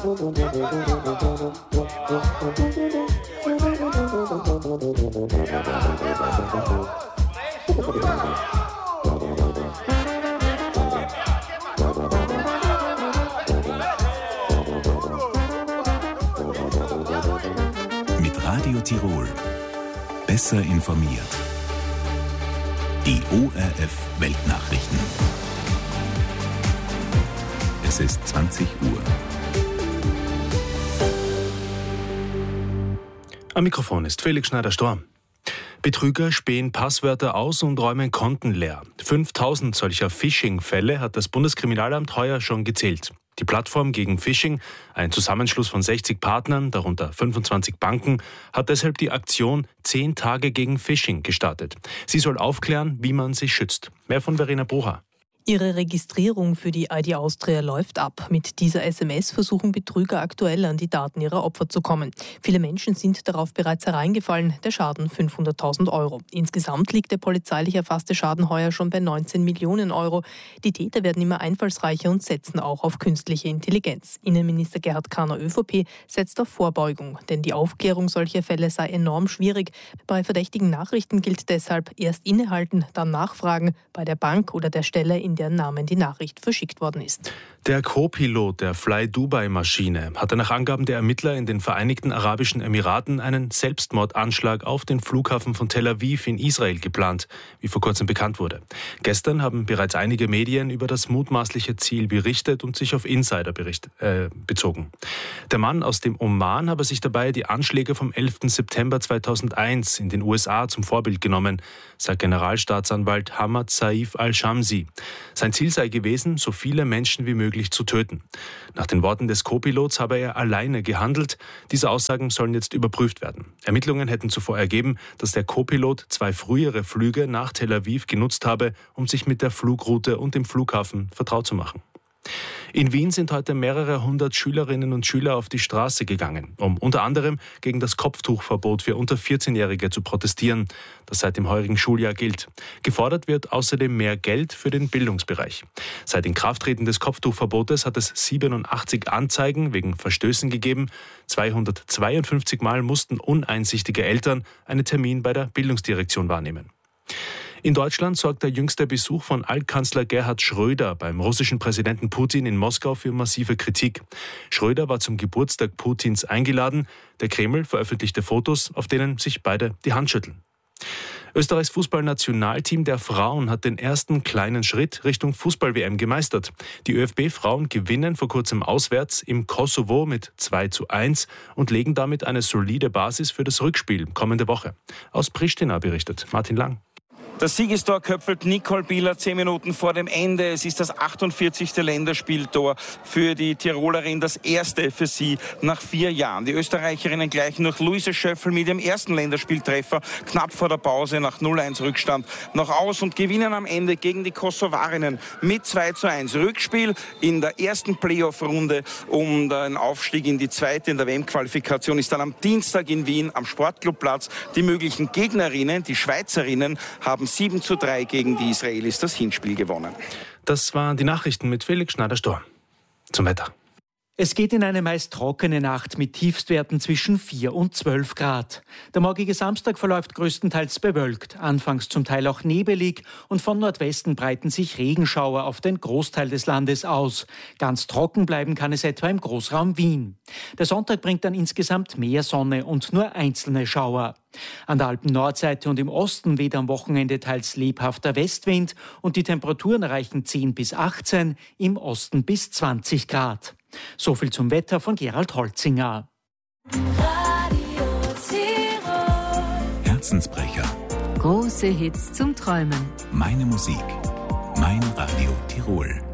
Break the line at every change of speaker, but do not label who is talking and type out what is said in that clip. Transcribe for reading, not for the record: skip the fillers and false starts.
Mit Radio Tirol. Besser informiert. Die ORF-Weltnachrichten. Es ist 20 Uhr.
Am Mikrofon ist Felix Schneider-Storm. Betrüger spähen Passwörter aus und räumen Konten leer. 5000 solcher Phishing-Fälle hat das Bundeskriminalamt heuer schon gezählt. Die Plattform gegen Phishing, ein Zusammenschluss von 60 Partnern, darunter 25 Banken, hat deshalb die Aktion 10 Tage gegen Phishing gestartet. Sie soll aufklären, wie man sich schützt. Mehr von Verena Brucher.
Ihre Registrierung für die ID Austria läuft ab. Mit dieser SMS versuchen Betrüger aktuell an die Daten ihrer Opfer zu kommen. Viele Menschen sind darauf bereits hereingefallen. Der Schaden 500.000 €. Insgesamt liegt der polizeilich erfasste Schaden heuer schon bei 19 Millionen €. Die Täter werden immer einfallsreicher und setzen auch auf künstliche Intelligenz. Innenminister Gerhard Kahner, ÖVP, setzt auf Vorbeugung, denn die Aufklärung solcher Fälle sei enorm schwierig. Bei verdächtigen Nachrichten gilt deshalb erst innehalten, dann nachfragen bei der Bank oder der Stelle, in deren Namen die Nachricht verschickt worden ist.
Der Co-Pilot der Fly-Dubai-Maschine hatte nach Angaben der Ermittler in den Vereinigten Arabischen Emiraten einen Selbstmordanschlag auf den Flughafen von Tel Aviv in Israel geplant, wie vor kurzem bekannt wurde. Gestern haben bereits einige Medien über das mutmaßliche Ziel berichtet und sich auf Insider bezogen. Der Mann aus dem Oman habe sich dabei die Anschläge vom 11. September 2001 in den USA zum Vorbild genommen, sagt Generalstaatsanwalt Hamad Saif al-Shamsi. Sein Ziel sei gewesen, so viele Menschen wie möglich zu töten. Nach den Worten des Co-Pilots habe er alleine gehandelt. Diese Aussagen sollen jetzt überprüft werden. Ermittlungen hätten zuvor ergeben, dass der Co-Pilot 2 frühere Flüge nach Tel Aviv genutzt habe, um sich mit der Flugroute und dem Flughafen vertraut zu machen. In Wien sind heute mehrere hundert Schülerinnen und Schüler auf die Straße gegangen, um unter anderem gegen das Kopftuchverbot für unter 14-Jährige zu protestieren, das seit dem heurigen Schuljahr gilt. Gefordert wird außerdem mehr Geld für den Bildungsbereich. Seit Inkrafttreten des Kopftuchverbotes hat es 87 Anzeigen wegen Verstößen gegeben. 252 Mal mussten uneinsichtige Eltern einen Termin bei der Bildungsdirektion wahrnehmen. In Deutschland sorgt der jüngste Besuch von Altkanzler Gerhard Schröder beim russischen Präsidenten Putin in Moskau für massive Kritik. Schröder war zum Geburtstag Putins eingeladen. Der Kreml veröffentlichte Fotos, auf denen sich beide die Hand schütteln. Österreichs Fußballnationalteam der Frauen hat den ersten kleinen Schritt Richtung Fußball-WM gemeistert. Die ÖFB-Frauen gewinnen vor kurzem auswärts im Kosovo mit 2:1 und legen damit eine solide Basis für das Rückspiel kommende Woche. Aus Pristina berichtet Martin Lang.
Das Siegestor köpfelt Nicole Bieler 10 Minuten vor dem Ende. Es ist das 48. Länderspieltor für die Tirolerin, das erste für sie nach 4 Jahren. Die Österreicherinnen gleichen durch Luise Schöffel mit ihrem ersten Länderspieltreffer knapp vor der Pause nach 0:1 Rückstand noch aus und gewinnen am Ende gegen die Kosovarinnen mit 2:1. Rückspiel in der ersten Playoff-Runde um den Aufstieg in die zweite in der WM-Qualifikation ist dann am Dienstag in Wien am Sportclubplatz. Die möglichen Gegnerinnen, die Schweizerinnen, haben 7:3 gegen die Israelis das Hinspiel gewonnen.
Das waren die Nachrichten mit Felix Schneider-Storm. Zum Wetter.
Es geht in eine meist trockene Nacht mit Tiefstwerten zwischen 4 und 12 Grad. Der morgige Samstag verläuft größtenteils bewölkt, anfangs zum Teil auch nebelig und von Nordwesten breiten sich Regenschauer auf den Großteil des Landes aus. Ganz trocken bleiben kann es etwa im Großraum Wien. Der Sonntag bringt dann insgesamt mehr Sonne und nur einzelne Schauer. An der Alpen-Nordseite und im Osten weht am Wochenende teils lebhafter Westwind und die Temperaturen erreichen 10 bis 18, im Osten bis 20 Grad. So viel zum Wetter von Gerald Holzinger.
Herzensbrecher.
Große Hits zum Träumen.
Meine Musik. Mein Radio Tirol.